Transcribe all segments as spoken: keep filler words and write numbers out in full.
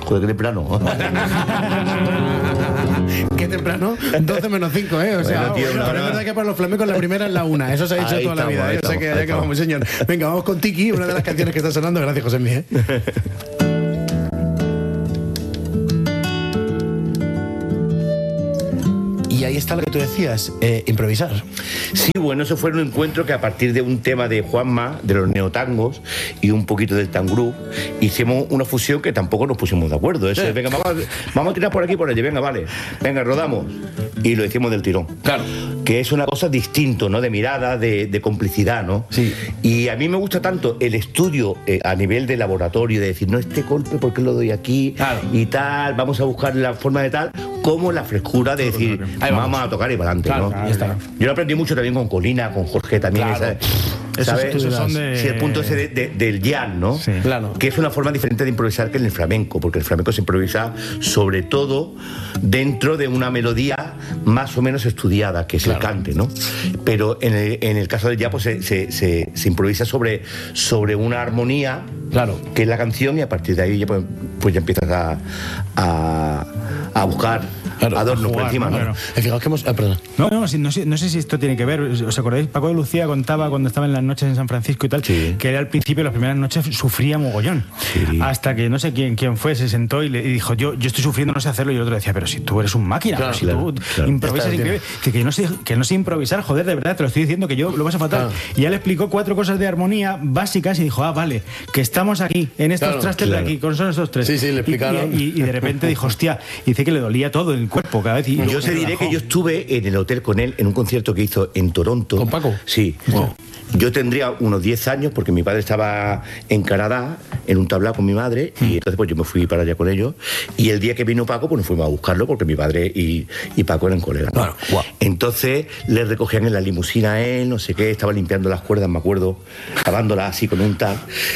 Joder, qué temprano. Qué temprano, doce menos cinco, ¿eh? O sea, bueno, tío, pero es verdad que para los flamencos la primera es la una. Eso se ha dicho ahí toda estamos, la vida, ¿eh? O sea que ya acabamos, señor. Venga, vamos con Tiki, una de las canciones que está sonando. Gracias, José Miguel. Y ahí está lo que tú decías, eh, improvisar. Sí, bueno, eso fue un encuentro que a partir de un tema de Juanma, de los neotangos y un poquito del tangrú, hicimos una fusión que tampoco nos pusimos de acuerdo. Eso es, venga, vamos, vamos a tirar por aquí, por allí, venga, vale, venga, rodamos. Y lo hicimos del tirón. Claro. Que es una cosa distinto, ¿no? De mirada, de, de complicidad, ¿no? Sí. Y a mí me gusta tanto el estudio eh, a nivel de laboratorio, de decir, no, este golpe, ¿por qué lo doy aquí? Claro. Y tal, vamos a buscar la forma de tal, como la frescura de decir, ahí vamos. vamos a tocar y para adelante, Claro, ¿no? claro, está. Yo lo aprendí mucho también con Colina, con Jorge también, Claro. ¿sabes? Esos ¿sabes? esos son de... Sí, el punto ese de, de, del jazz, ¿no? Sí. Claro. Que es una forma diferente de improvisar que en el flamenco, porque el flamenco se improvisa sobre todo dentro de una melodía más o menos estudiada, que es claro. el cante, ¿no? Pero en el, en el caso del jazz pues, se, se, se, se improvisa sobre, sobre una armonía, claro. que es la canción, y a partir de ahí ya, pues, pues ya empiezas a, a, a buscar claro, adornos por encima, ¿no? Claro. Fijaos que hemos... Ah, perdón. No, no, no, no, sé, no sé si esto tiene que ver. ¿Os acordáis? Paco de Lucía contaba cuando estaba en las noches en San Francisco y tal, sí. que él al principio, las primeras noches, sufría mogollón. Sí. Hasta que no sé quién, quién fue, se sentó y le y dijo, yo, yo estoy sufriendo, no sé hacerlo. Y el otro decía, pero si tú eres un máquina, claro, si claro, tú claro. improvisas increíble. Que, que, no sé, que no sé improvisar, joder, de verdad, te lo estoy diciendo, que yo lo vas a fatal. Claro. Y ya le explicó cuatro cosas de armonía básicas y dijo, ah, vale, que estamos aquí, en estos claro, trastes claro. de aquí, con son estos tres. Sí, sí, le explicaron. Y, y, y de repente dijo, hostia, y dice que le dolía todo el cuerpo cada vez. Y yo se diré que yo estuve en el hotel con él en un concierto que hizo en Toronto. ¿Con Paco? Sí. Wow. Yo tendría unos diez años porque mi padre estaba en Canadá en un tablao con mi madre y entonces pues yo me fui para allá con ellos y el día que vino Paco pues nos fuimos a buscarlo porque mi padre y, y Paco eran colegas, ¿no? Claro. Wow. Entonces le recogían en la limusina a él, no sé qué, estaba limpiando las cuerdas, me acuerdo, cavándolas así con un tag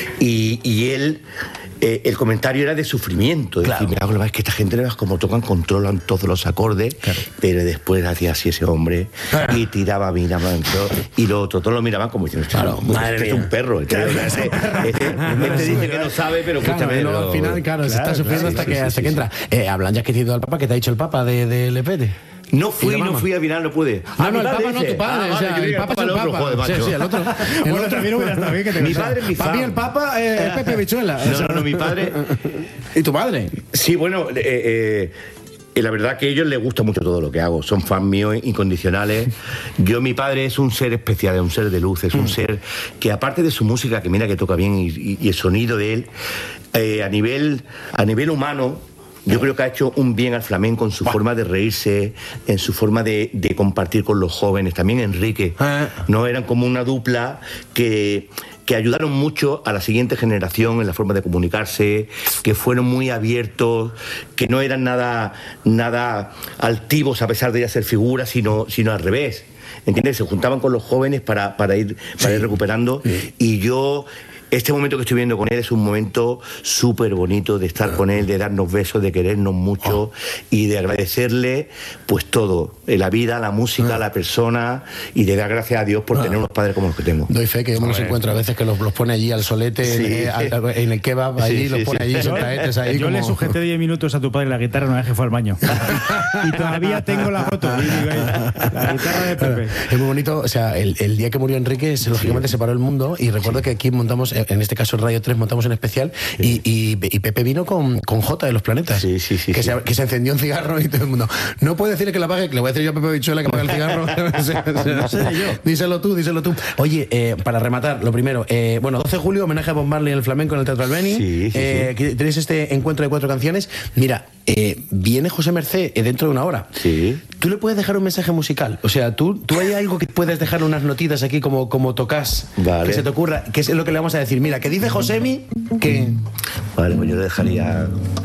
y, y él... Eh, el comentario era de sufrimiento, de claro. decir, mira, es que esta gente no es como tocan, controlan todos los acordes, claro. pero después hacía así ese hombre claro. y tiraba, miraba, y lo otro, todos lo miraban como diciendo, claro, madre este es un perro, este, claro. este, este, este dice que no sabe, pero claro, escúchame. Pero, al final, claro, claro se está sufriendo claro, hasta, sí, que, sí, hasta sí, que entra. Sí. Eh, hablan ya que te he ido al Papa, que te ha dicho el Papa de, de Lepete. No fui, no fui a final, no pude. Ah, no, el Papa no, tu padre. Ah, o sea, vale, el Papa es el Papa. Otro, joder, macho. Sí, sí, el otro. El bueno, también hubiera estado bien que te Mi padre es mi Para mí el Papa eh, es Pepe Bichuela. No, no, no, mi padre... ¿Y tu padre? Sí, bueno... Eh, eh, la verdad que a ellos les gusta mucho todo lo que hago, son fans míos incondicionales. Yo, mi padre es un ser especial, es un ser de luz, es un ser que aparte de su música, que mira que toca bien, y, y, y el sonido de él, eh, a nivel, a nivel humano, yo creo que ha hecho un bien al flamenco en su forma de reírse, en su forma de, de compartir con los jóvenes. También Enrique, ¿no? Eran como una dupla que... que ayudaron mucho a la siguiente generación en la forma de comunicarse, que fueron muy abiertos, que no eran nada, nada altivos a pesar de ya ser figuras, sino, sino al revés. ¿Entiendes? Se juntaban con los jóvenes para, para, ir, para sí. ir recuperando. Sí. Y yo... Este momento que estoy viendo con él es un momento súper bonito de estar con él, de darnos besos, de querernos mucho oh. y de agradecerle pues todo, la vida, la música, ah. la persona y de dar gracias a Dios por ah. tener unos padres como los que tengo. Doy fe que yo me los encuentro a veces que los, los pone allí al solete, sí. en, en, en el kebab, allí sí, los sí, pone sí. allí sentadetes ahí. Yo como... le sujeté diez minutos a tu padre la guitarra una vez que fue al baño. Y todavía tengo la foto. La guitarra de Pepe. Es muy bonito, o sea, el, el día que murió Enrique, lógicamente sí. se paró el mundo y recuerdo sí. que aquí montamos... en este caso en Radio tres montamos un especial sí. y, y, y Pepe vino con, con J de los Planetas sí, sí, sí, que, sí. Se, que se encendió un cigarro y todo el mundo no puede decirle que la apague, que le voy a decir yo a Pepe Bichuela que apague el cigarro. No sé yo. Díselo tú, díselo tú. Oye, eh, para rematar, lo primero, eh, bueno, doce de julio, homenaje a Bob Marley en el flamenco en el Teatro Albeni. Sí, sí, eh, sí. Tenéis este encuentro de cuatro canciones. Mira, eh, viene José Mercé eh, dentro de una hora. Sí. ¿Tú le puedes dejar un mensaje musical? O sea, ¿tú, tú hay algo que puedes dejar unas notitas aquí como, como tocas? Vale. Que se te ocurra, que es lo que le vamos a decir. Mira, que dice Josemi que... Vale, pues yo le dejaría...